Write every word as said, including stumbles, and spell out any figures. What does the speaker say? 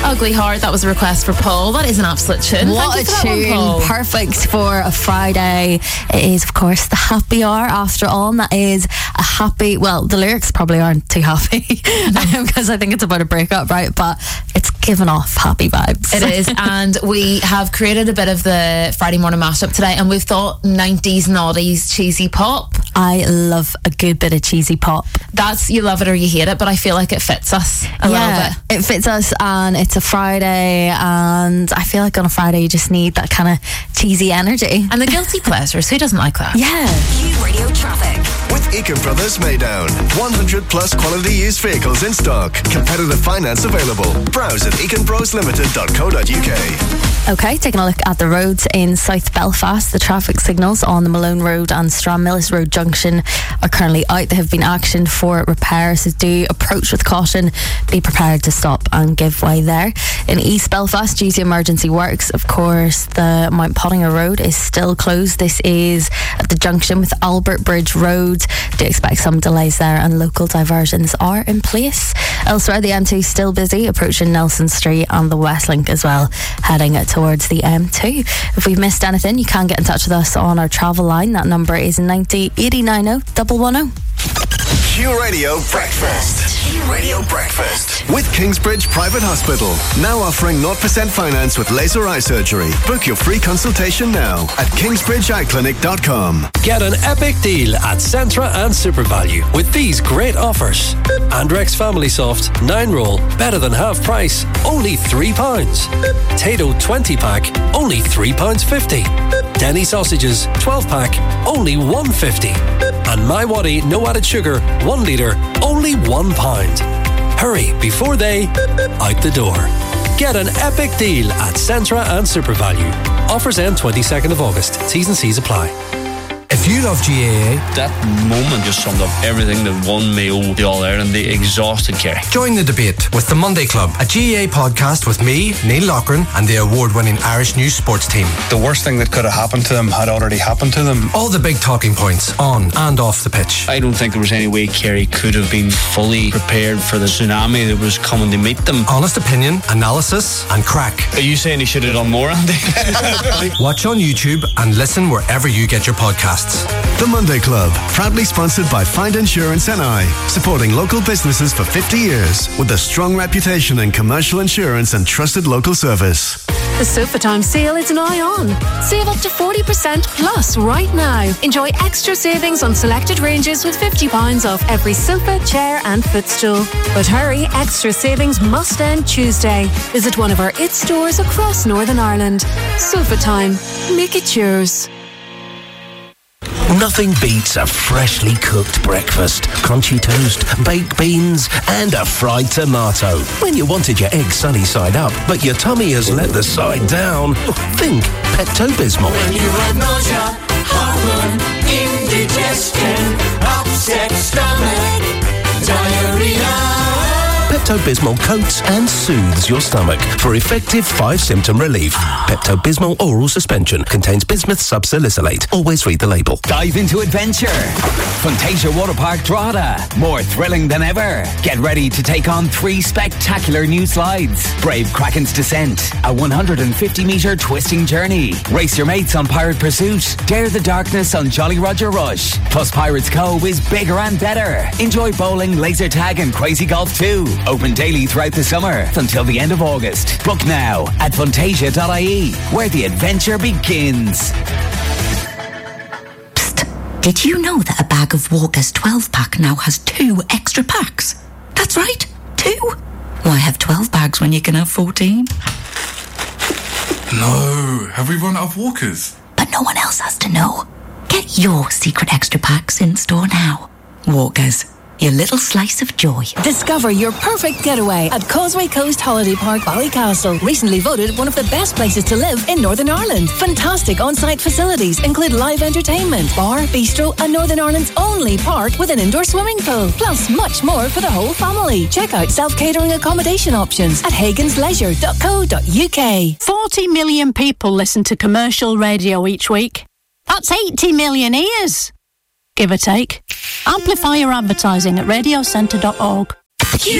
Ugly Heart, that was a request for Paul. That is an absolute tune. What a tune. One, perfect for a Friday. It is, of course, the happy hour after all, and that is a happy, well, the lyrics probably aren't too happy because I think it's about a breakup, right? But it's given off happy vibes. It is. And we have created a bit of the Friday morning mashup today, and we've thought nineties noughties cheesy pop. I love a good bit of cheesy pop. That's, you love it or you hate it, but I feel like it fits us a yeah, little bit. It fits us, and it's a Friday, and I feel like on a Friday you just need that kind of cheesy energy. And the guilty pleasures, who doesn't like that? Yeah. Q Radio Traffic. With Eakin Brothers Maydown. one hundred plus quality used vehicles in stock. Competitive finance available. Browse at eakin bros limited dot co dot uk. Okay, taking a look at the roads in South Belfast. The traffic signals on the Malone Road and Stranmillis Road Junction are currently out. They have been actioned for repairs. So do approach with caution. Be prepared to stop and give way there. In East Belfast, due to emergency works, of course, the Mount Pottinger Road is still closed. This is at the junction with Albert Bridge Road. Do expect some delays there, and local diversions are in place. Elsewhere, the M two still busy, approaching Nelson Street and the Westlink as well, heading towards the M two. If we've missed anything, you can get in touch with us on our travel line. That number is ninety eighty ninety one one zero. Q Radio Breakfast. Q Radio Breakfast. With Kingsbridge Private Hospital. Now offering zero percent finance with laser eye surgery. Book your free consultation now at kingsbridge eye clinic dot com. Get an epic deal at Centra and SuperValue with these great offers. Andrex Family Soft nine roll, better than half price, only three pounds. Tato twenty pack, only three pounds fifty. Denny sausages twelve pack, only one pound fifty. And My Waddy no added sugar one litre, only one pound. Hurry before they out the door. Get an epic deal at Centra and SuperValue. Offers end twenty-second of August. T's and C's apply. If you love G A A, that moment just summed up everything that won me over the All-Ireland, the exhausted Kerry. Join the debate with the Monday Club, a G A A podcast with me, Neil Loughran, and the award-winning Irish News sports team. The worst thing that could have happened to them had already happened to them. All the big talking points on and off the pitch. I don't think there was any way Kerry could have been fully prepared for the tsunami that was coming to meet them. Honest opinion, analysis, and crack. Are you saying he should have done more, Andy? Watch on YouTube and listen wherever you get your podcasts. The Monday Club, proudly sponsored by Find Insurance N I, supporting local businesses for fifty years with a strong reputation in commercial insurance and trusted local service. The Sofa Time sale is now on. Save up to forty percent plus right now. Enjoy extra savings on selected ranges with fifty pounds off every sofa, chair and footstool. But hurry, extra savings must end Tuesday. Visit one of our I T stores across Northern Ireland. Sofa Time. Make it yours. Nothing beats a freshly cooked breakfast, crunchy toast, baked beans, and a fried tomato. When you wanted your egg sunny side up, but your tummy has let the side down, think Pepto-Bismol. When you have nausea, heartburn, indigestion, upset stomach, diarrhea. Pepto-Bismol coats and soothes your stomach for effective five-symptom relief. Pepto-Bismol oral suspension contains bismuth subsalicylate. Always read the label. Dive into adventure. Fantasia Waterpark Drogheda. More thrilling than ever. Get ready to take on three spectacular new slides. Brave Kraken's Descent, a one hundred fifty metre twisting journey. Race your mates on Pirate Pursuit. Dare the darkness on Jolly Roger Rush. Plus Pirates Cove is bigger and better. Enjoy bowling, laser tag and crazy golf too. Open daily throughout the summer until the end of August. Book now at fantasia dot I E, where the adventure begins. Psst. Did you know that a bag of Walker's twelve pack now has two extra packs? That's right, two. Why have twelve bags when you can have fourteen? No, have we run out of Walkers? But no one else has to know. Get your secret extra packs in store now. Walkers. Your little slice of joy. Discover your perfect getaway at Causeway Coast Holiday Park, Ballycastle. Recently voted one of the best places to live in Northern Ireland. Fantastic on-site facilities include live entertainment, bar, bistro, and Northern Ireland's only park with an indoor swimming pool. Plus much more for the whole family. Check out self-catering accommodation options at hagans leisure dot co dot U K. forty million people listen to commercial radio each week. That's eighty million ears. Give or take. Amplify your advertising at radio centre dot org.